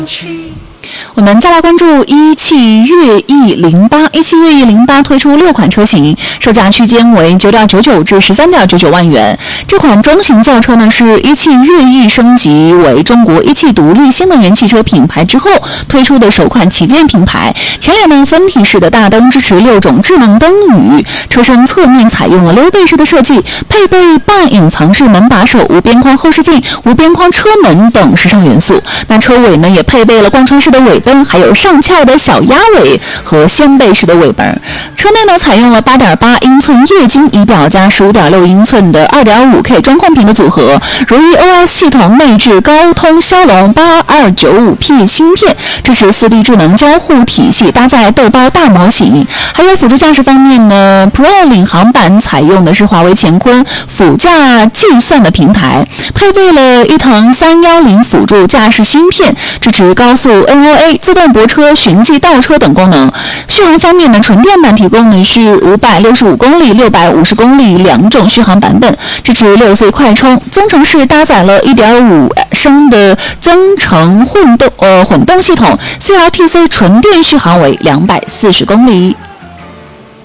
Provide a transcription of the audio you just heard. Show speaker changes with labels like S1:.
S1: 我们再来关注一汽悦翼08。一汽悦翼08推出6款车型，售价区间为9.99至13.99万元。这款中型轿车呢，是一汽悦翼升级为中国一汽独立新能源汽车品牌之后推出的首款旗舰品牌。前脸呢分体式的大灯支持6种智能灯语，车身侧面采用了溜背式的设计，配备半隐藏式门把手、无边框后视镜、无边框车门等时尚元素。那车尾呢也配备了贯穿式的尾灯，还有上翘的小鸭尾和掀背式的尾巴。车内呢采用了8.8英寸液晶仪表加15.6英寸的 2.5K 中控屏的组合，如意 OS 系统内置高通骁龙 8295P 芯片，支持4D 智能交互体系，搭载豆包大模型。还有辅助驾驶方面呢 Pro 领航版采用的是华为乾坤辅驾计算的平台，配备了一腾310辅助驾驶芯片，支持高速 NOA、自动泊车、循迹倒车等功能。续航方面呢，纯电版提供的是565公里、650公里2种续航版本，支持6C 快充。增程式搭载了 1.5 升的增程混动系统， CLTC 纯电续航为240公里。